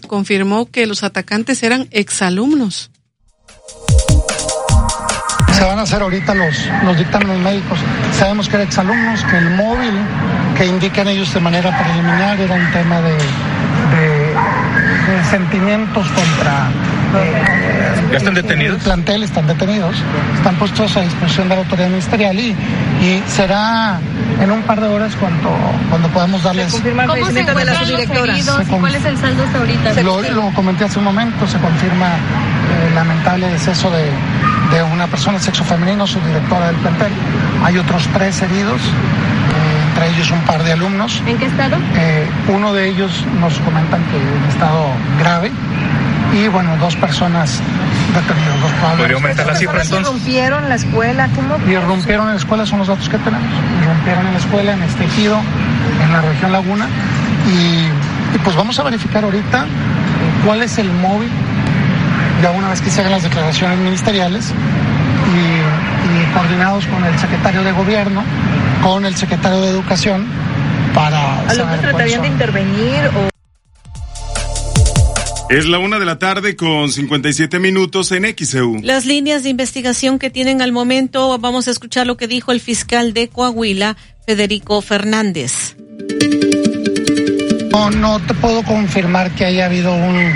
confirmó que los atacantes eran exalumnos. Se van a hacer ahorita los dictámenes médicos. Sabemos que eran exalumnos, que el móvil que indican ellos de manera preliminar era un tema de sentimientos contra ¿Ya están detenidos? El plantel. Están detenidos, están puestos a disposición de la autoridad ministerial y será en un par de horas cuando podamos darles... ¿Cómo se encuentran los heridos y cuál es el saldo hasta ahorita? Lo comenté hace un momento, se confirma el lamentable deceso de una persona de sexo femenino, subdirectora del plantel. Hay otros 3 heridos, entre ellos un par de alumnos. ¿En qué estado? Uno de ellos nos comentan que en estado grave y 2 personas detenidas. ¿Podría aumentar la cifra entonces? ¿Rompieron la escuela? Irrumpieron en la escuela, son los datos que tenemos. Irrumpieron en la escuela, en este ejido, en la región Laguna y pues vamos a verificar ahorita cuál es el móvil, ya una vez que se hagan las declaraciones ministeriales y coordinados con el secretario de Gobierno, con el secretario de Educación, para ¿Alumnos tratarían de intervenir o...? Es la 1:57 p.m. en XEU. Las líneas de investigación que tienen al momento, vamos a escuchar lo que dijo el fiscal de Coahuila, Federico Fernández. No te puedo confirmar que haya habido un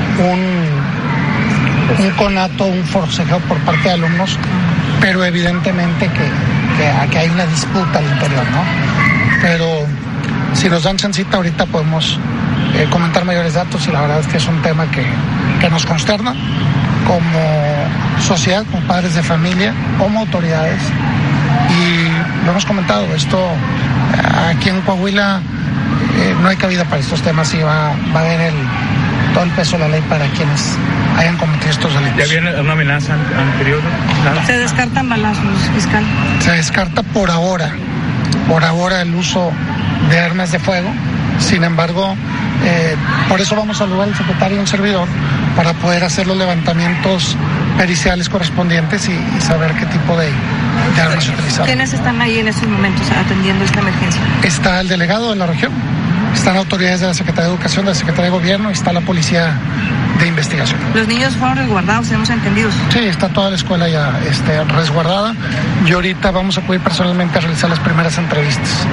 conato, un forcejeo por parte de alumnos, pero evidentemente que hay una disputa al interior, ¿no? Pero si nos dan chancita ahorita podemos comentar mayores datos y la verdad es que es un tema que nos consterna como sociedad, como padres de familia, como autoridades y lo hemos comentado, esto aquí en Coahuila no hay cabida para estos temas y va a haber todo el peso de la ley para quienes hayan cometido estos delitos. ¿Ya viene una amenaza anterior? ¿Se descartan balazos, fiscal? Se descarta por ahora el uso de armas de fuego. Sin embargo, por eso vamos a saludar al secretario y un servidor para poder hacer los levantamientos periciales correspondientes y saber qué tipo de armas se utilizaron. ¿Quiénes están ahí en estos momentos atendiendo esta emergencia? Está el delegado de la región, están autoridades de la Secretaría de Educación, de la Secretaría de Gobierno y está la Policía de Investigación. Los niños fueron resguardados, hemos entendido. Sí, está toda la escuela ya resguardada y ahorita vamos a acudir personalmente a realizar las primeras entrevistas.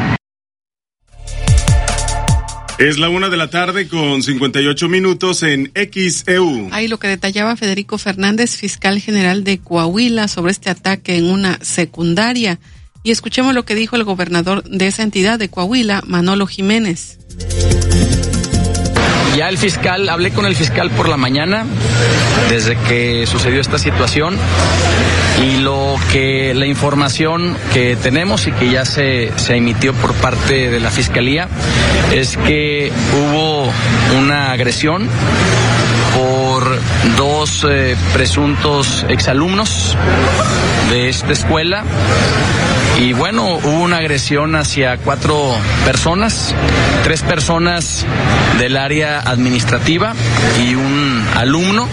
Es la 1:58 p.m. en XEU. Ahí lo que detallaba Federico Fernández, fiscal general de Coahuila, sobre este ataque en una secundaria. Y escuchemos lo que dijo el gobernador de esa entidad de Coahuila, Manolo Jiménez. Ya hablé con el fiscal por la mañana, desde que sucedió esta situación, y la información que tenemos y que ya se emitió por parte de la fiscalía es que hubo una agresión por 2 presuntos exalumnos de esta escuela. Y hubo una agresión hacia 4 personas, 3 personas del área administrativa y un alumno.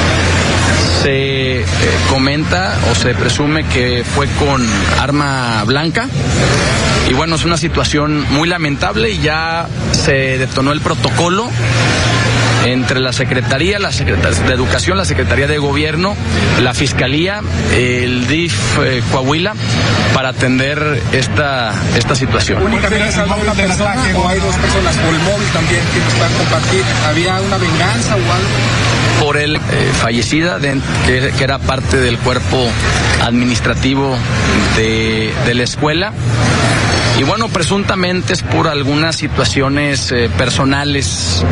Se comenta o se presume que fue con arma blanca. Y es una situación muy lamentable y ya se detonó el protocolo entre la Secretaría de Educación, la Secretaría de Gobierno, la Fiscalía, el DIF Coahuila, para atender esta situación. Únicamente es algo del ataque o hay 2 personas, o el móvil también que nos puedan compartir. ¿Había una venganza o algo? Por el fallecida, que era parte del cuerpo administrativo de la escuela. Y presuntamente es por algunas situaciones personales,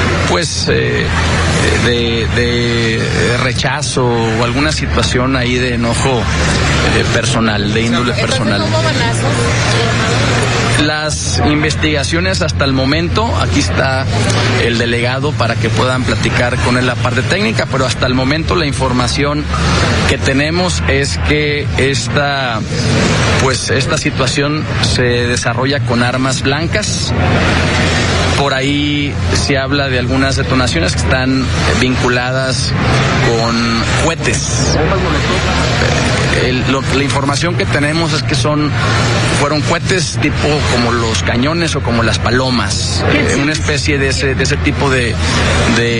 de rechazo o alguna situación ahí de enojo personal, de índole personal. Las investigaciones hasta el momento, aquí está el delegado para que puedan platicar con él la parte técnica, pero hasta el momento la información que tenemos es que esta situación se desarrolla con armas blancas. Por ahí se habla de algunas detonaciones que están vinculadas con cohetes. La información que tenemos es que fueron cohetes tipo como los cañones o como las palomas, una especie de ese tipo de